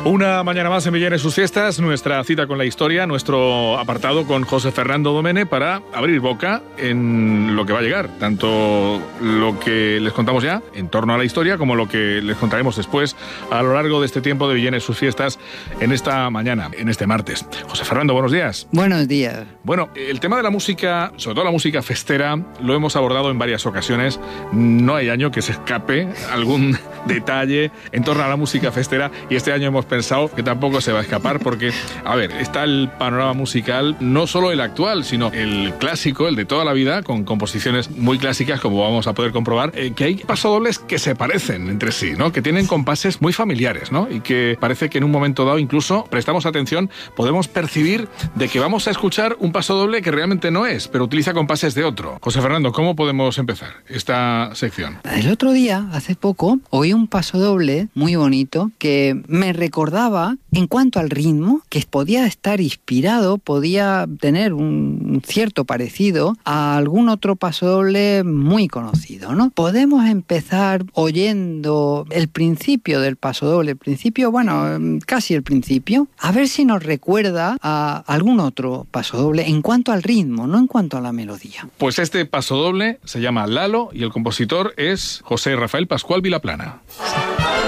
Una mañana más en Villena y sus fiestas, nuestra cita con la historia, nuestro apartado con José Fernando Domene para abrir boca en lo que va a llegar, tanto lo que les contamos ya en torno a la historia como lo que les contaremos después a lo largo de este tiempo de Villena y sus fiestas en esta mañana, en este martes. José Fernando, buenos días. Buenos días. Bueno, el tema de la música, sobre todo la música festera, lo hemos abordado en varias ocasiones. No hay año que se escape algún detalle en torno a la música festera y este año hemos pensado que tampoco se va a escapar porque, a ver, está el panorama musical, no solo el actual, sino el clásico, el de toda la vida, con composiciones muy clásicas, como vamos a poder comprobar, que hay pasodobles que se parecen entre sí, ¿no? Que tienen compases muy familiares, ¿no? Y que parece que en un momento dado, incluso, prestamos atención, podemos percibir de que vamos a escuchar un pasodoble que realmente no es, pero utiliza compases de otro. José Fernando, ¿cómo podemos empezar esta sección? El otro día, hace poco, oí un pasodoble muy bonito que me recordaba, en cuanto al ritmo, que podía estar inspirado, podía tener un cierto parecido a algún otro pasodoble muy conocido, ¿no? Podemos empezar oyendo el principio del pasodoble, el principio, bueno, casi el principio, a ver si nos recuerda a algún otro pasodoble en cuanto al ritmo, no en cuanto a la melodía. Pues este pasodoble se llama Lalo y el compositor es José Rafael Pascual Vilaplana.